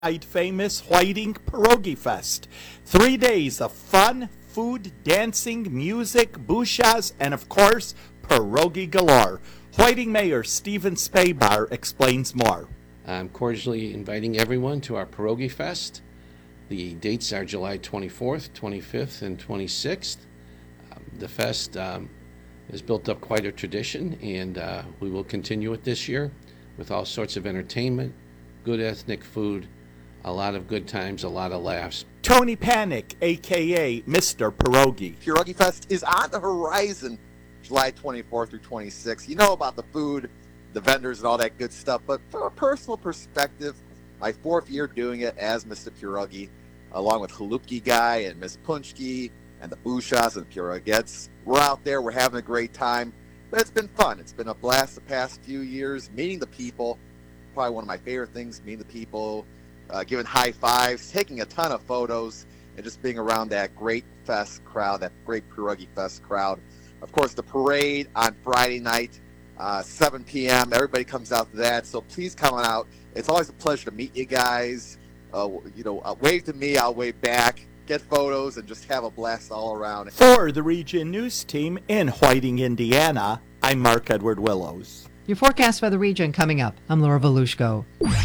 famous Whiting Pierogi Fest. 3 days of fun, food, dancing, music, bushas, and of course, pierogi galore. Whiting Mayor Stephen Spabar explains more. I'm cordially inviting everyone to our Pierogi Fest. The dates are July 24th, 25th, and 26th. The fest has built up quite a tradition, and we will continue it this year with all sorts of entertainment, good ethnic food, a lot of good times, a lot of laughs. Tony Panic, a.k.a. Mr. Pierogi. Pierogi Fest is on the horizon, July 24th through 26th. You know about the food, the vendors, and all that good stuff, but from a personal perspective, my 4th year doing it as Mr. Pierogi, along with Halupki Guy and Ms. Punchki and the Bushas and Pierogettes. We're out there, we're having a great time, but it's been fun. It's been a blast the past few years, meeting the people. Probably one of my favorite things, meeting the people, giving high fives, taking a ton of photos, and just being around that great fest crowd, that great Pierogi Fest crowd. Of course, the parade on Friday night, 7 p.m. Everybody comes out to that, so please come on out. It's always a pleasure to meet you guys. Wave to me, I'll wave back, get photos, and just have a blast all around. For the Region News Team in Whiting, Indiana, I'm Mark Edward Willows. Your forecast for the region coming up. I'm Laura Volushko.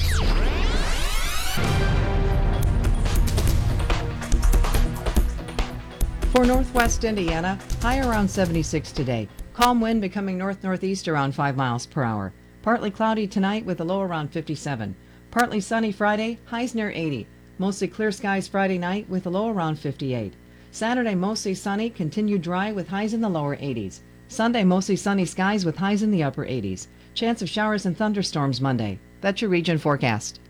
For northwest Indiana, high around 76 today. Calm wind becoming north-northeast around 5 miles per hour. Partly cloudy tonight with a low around 57. Partly sunny Friday, highs near 80. Mostly clear skies Friday night with a low around 58. Saturday mostly sunny, continued dry with highs in the lower 80s. Sunday mostly sunny skies with highs in the upper 80s. Chance of showers and thunderstorms Monday. That's your region forecast.